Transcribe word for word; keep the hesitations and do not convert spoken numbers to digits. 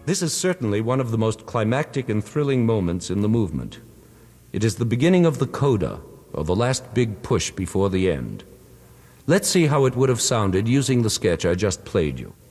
This is certainly one of the most climactic and thrilling moments in the movement. It is the beginning of the coda, or the last big push before the end. Let's see how it would have sounded using the sketch I just played you.